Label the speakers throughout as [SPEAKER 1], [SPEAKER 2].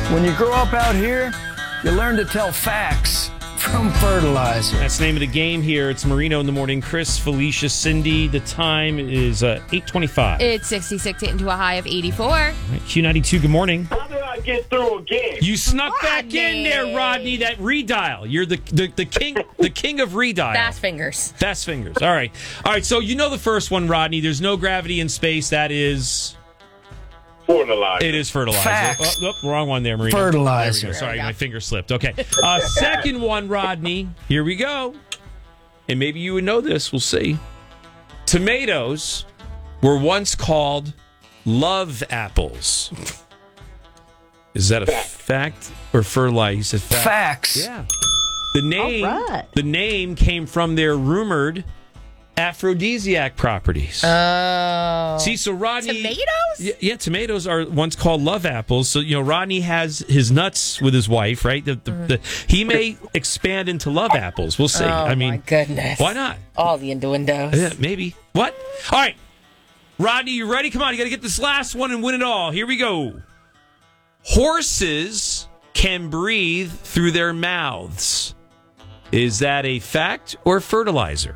[SPEAKER 1] When you grow up out here, you learn to tell facts from fertilizer.
[SPEAKER 2] That's the name of the game here. It's Marino in the morning. Chris, Felicia, Cindy. The time is 8:25.
[SPEAKER 3] It's 66 into a high of 84.
[SPEAKER 2] Right, Q92, good morning.
[SPEAKER 4] How did I get through again?
[SPEAKER 2] You snuck back in there, Rodney. That redial. You're the king of redial.
[SPEAKER 3] Fast fingers.
[SPEAKER 2] Fast fingers. All right. So you know the first one, Rodney. There's no gravity in space. That is...
[SPEAKER 4] Fertilizer.
[SPEAKER 2] It is fertilizer.
[SPEAKER 1] Facts.
[SPEAKER 2] Oh, wrong one there, Marino.
[SPEAKER 1] Fertilizer.
[SPEAKER 2] There we go. Sorry, my finger slipped. Okay. Second one, Rodney. Here we go. And maybe you would know this. We'll see. Tomatoes were once called love apples. Is that a fact or fertilizer?
[SPEAKER 1] Facts.
[SPEAKER 2] Yeah. The
[SPEAKER 5] right.
[SPEAKER 2] name came from their rumored aphrodisiac properties.
[SPEAKER 3] Oh.
[SPEAKER 2] See, so Rodney...
[SPEAKER 3] Tomatoes?
[SPEAKER 2] Yeah, tomatoes are once called love apples. So, Rodney has his nuts with his wife, right? He may expand into love apples. We'll see.
[SPEAKER 3] Oh, my goodness.
[SPEAKER 2] Why not?
[SPEAKER 3] All the innuendos.
[SPEAKER 2] Yeah, maybe. What? All right. Rodney, you ready? Come on, you got to get this last one and win it all. Here we go. Horses can breathe through their mouths. Is that a fact or fertilizer?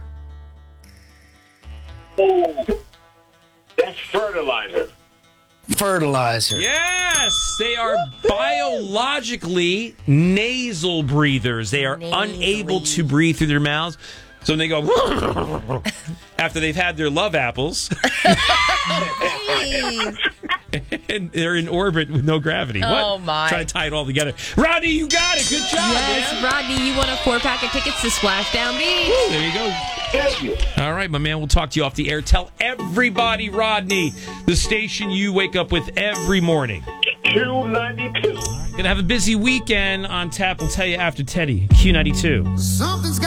[SPEAKER 4] Oh, that's fertilizer.
[SPEAKER 1] Fertilizer.
[SPEAKER 2] Yes, they are biologically nasal breathers. They are unable to breathe through their mouths. So when they go after they've had their love apples, and they're in orbit with no gravity.
[SPEAKER 3] Oh,
[SPEAKER 2] what?
[SPEAKER 3] my.
[SPEAKER 2] Try to tie it all together. Rodney, you got it. Good job,
[SPEAKER 3] Yes,
[SPEAKER 2] man.
[SPEAKER 3] Rodney, you won a 4-pack of tickets to Splashdown Beach.
[SPEAKER 2] Woo, there you go.
[SPEAKER 4] Thank you.
[SPEAKER 2] All right, my man, we'll talk to you off the air. Tell everybody, Rodney, the station you wake up with every morning.
[SPEAKER 4] Q92.
[SPEAKER 2] Gonna have a busy weekend on tap. We'll tell you after Teddy. Q92.
[SPEAKER 6] Something's